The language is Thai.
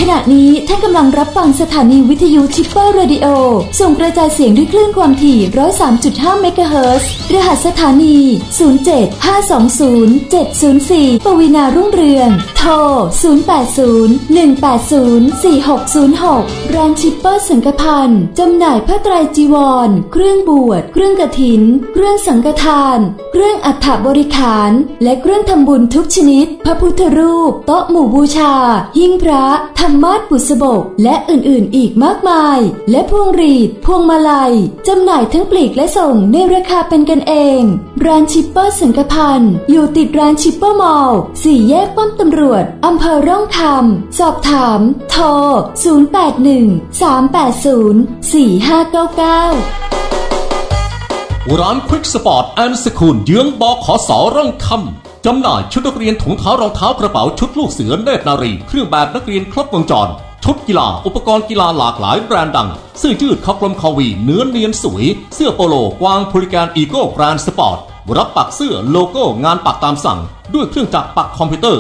ณะนี้ท่านกำลังรับฟังสถานีวิทยุชิปเปอร์เรดิโอส่งกระจายเสียงด้วยคลื่นความถี่ 103.5 เมกะเฮิรตซ์รหัสสถานี 075207004 ปวีณารุ่งเรืองโทร 0801804606 ร้านชิปเปอร์สังฆพันธ์จำหน่ายผ้าไตรจีวรเครื่องบวชเครื่องกฐินเครื่องสังฆทานเครื่องอัฐบริขารและเครื่องทำบุญทุกชนิดพระพุทธรูปโต๊ะหมู่บูชาหิ้งพระธรรมาสน์บุษบกและอื่นๆอีกมากมายและพวงหรีดพวงมาลัยจำหน่ายทั้งปลีกและส่งในราคาเป็นกันเองร้านชิปเปอร์สังฆพันธ์อยู่ติดร้านชิปเปอร์มอลล์4 แยกป้อมตำรวจอำเภอร่องคำสอบถามโทร 0813804599 ร้านควิกสปอร์ตแอนด์สคูลเยื้องบขส.ร่องคำจำหน่ายชุดนักเรียนถุงเท้ารองเท้ากระเป๋าชุดลูกเสือเนตรนารีเครื่องแบบนักเรียนครบวงจรชุดกีฬาอุปกรณ์กีฬาหลากหลายแบรนด์ดังเสื้อยืดคอกลมคอวีเนื้อเนียนสวยเสื้อโปโลกวางพูลิแกนอีโก้แกรนด์สปอร์ตรับปักเสื้อโลโก้งานปักตามสั่งด้วยเครื่องจักรปักคอมพิวเตอร์